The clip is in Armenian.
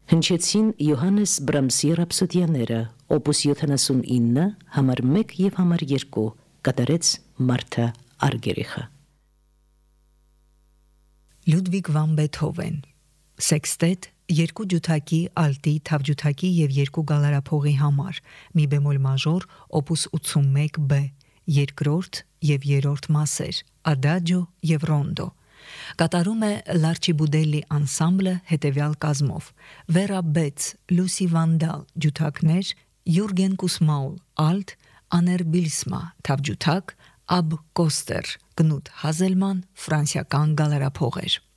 Հնչեցին Յոհաննես Բրամսի ռապսոդիաները, օպուս 79, համար 1 և համար 2, կատարեց Մարթա Արգերիխը։ Լյուդվիգ վան Բեթհովեն, սեքստետ, 2 ջութակի, ալտի, թավջութակի և 2 գալարափողի համար, մի բեմոլ մաժոր, օպուս 81B, երկրորդ և երրորդ մասեր, ադաջո և ռոնդո։ Կատարում է Լարչիբուդելլի անսամբլը հետևյալ կազմով. Վերա Բեց, Լուսի Վանդալ, ջութակներ, Յուրգեն Կուսմաուլ, ալտ, Աներ Բիլսմա, թավջութակ, Աբ Կոստեր, Կնուտ Հազելման, ֆրանսիական գալարափողեր։